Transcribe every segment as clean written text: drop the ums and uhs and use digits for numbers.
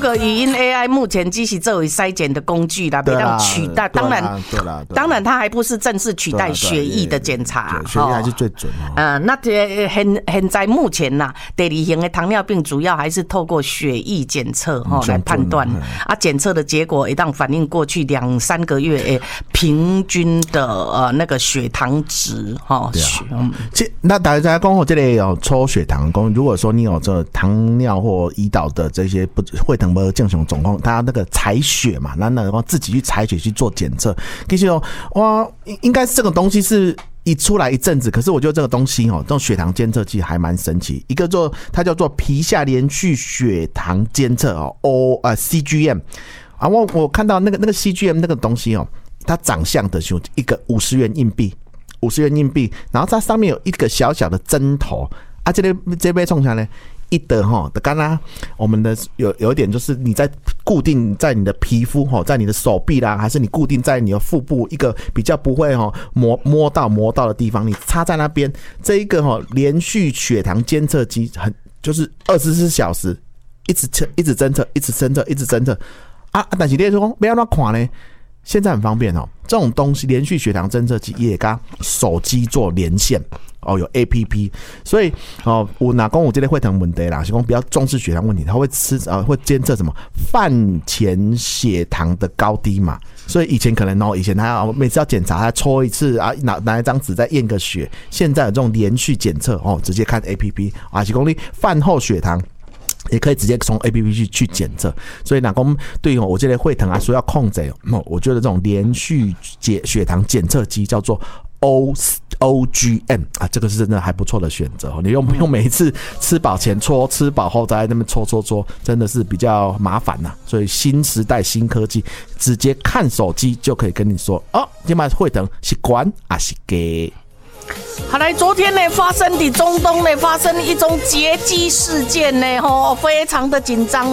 个语音 AI 目前只是作为筛检的工具啦，不让取代。当然它还不是正式取代血液的检查， 血液还是最准那现在目前呐，第2型的糖尿病主要还是透过血液检测来判断检测的结果一旦反映过去2-3个月平均的那个血糖值那大家讲这个有抽血糖，如果说你有这糖尿或胰岛的这些血糖不正常状况，他那个采血嘛，那自己去采血去做检测，其实哇，应该是这个东西是一出来一阵子，可是我觉得这个东西这种血糖监测器还蛮神奇。一个它叫做皮下连续血糖监测CGM 我看到那个 CGM 那个东西它长相的就一个50元硬币，然后它上面有一个小小的针头这边冲下来一的刚刚我们的有一点就是你在固定在你的皮肤在你的手臂啦，还是你固定在你的腹部一个比较不会摸到的地方，你插在那边，这一个连续血糖监测机就是24小时一直侦测但是你说不要乱看呢，现在很方便这种东西连续血糖侦测器也跟手机做连线有 APP， 所以有哪讲有这个血糖问题啦，是讲比较重视血糖问题，它会会监测什么饭前血糖的高低嘛，所以以前可能以前他每次要检查他抽一次拿一张纸再验个血，现在有这种连续检测直接看 APP 是讲你饭后血糖也可以直接从 APP 去检测，所以哪公对于我这类血糖说要控制我觉得这种连续血糖检测机叫做 OGM 这个是真的还不错的选择。你用每一次吃饱前搓，吃饱后再在那边搓，真的是比较麻烦所以新时代新科技，直接看手机就可以跟你说现在血糖是高还是低。 好来，昨天呢发生的中东呢发生一宗劫机事件呢非常的紧张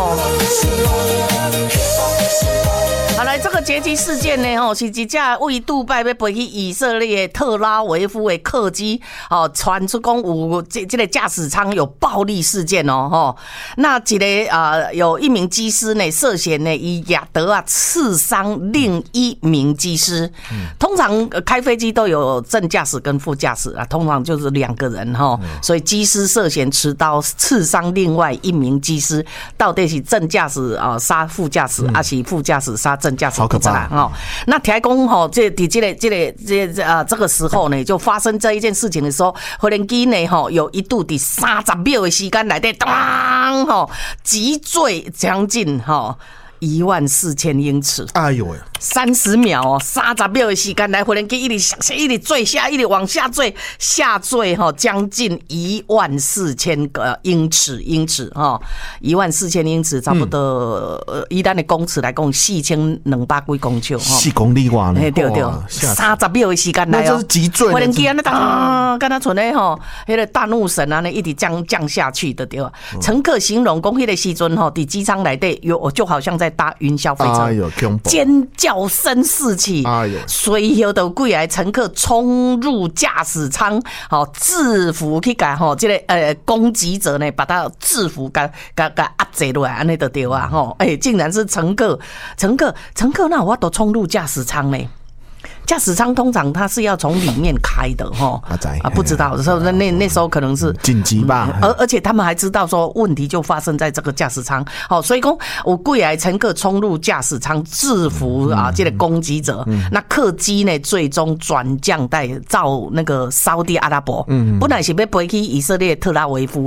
好来，这个劫机事件呢是一架为杜拜要飞去以色列特拉维夫的客机传出讲有这个驾驶舱有暴力事件那一个有一名机师呢涉嫌呢以亚德刺伤另一名机师。通常开飞机都有正驾驶跟副驾驶通常就是2个人所以机师涉嫌持刀刺伤另外一名机师，到底是正驾驶杀副驾驶还是副驾驶杀正驾驶？ 好可怕那听讲这个时候呢，就发生这一件事情的时候，飞行机呢有一度在30秒的时间内底击坠将近14000英尺。 哎呦喂 ！30秒30秒的时间来，飞行机一直坠下，一直往下坠，下坠将近14000个英尺，14000英尺差不多以咱的公尺来讲，4200几公尺 ，4公里外呢。 对，30秒的时间来那就是极坠。 飞行机跟他存的那个大怒神一直降下去的对吧？乘客形容讲那个时阵在机舱内底就好像在搭云霄飞车，尖叫声四起，随后就几个乘客冲入驾驶舱，制服去把这个攻击者呢，把他制服给压制落来，安尼就对啊竟然是乘客，那我都冲入驾驶舱呢。驾驶舱通常它是要从里面开的不知道的时候，那时候可能是紧急吧。 而且他们还知道说问题就发生在这个驾驶舱，所以说有几个乘客冲入驾驶舱制服这个攻击者。那客机呢最终转降到那个沙特阿拉伯，本来是要飞去以色列特拉维夫。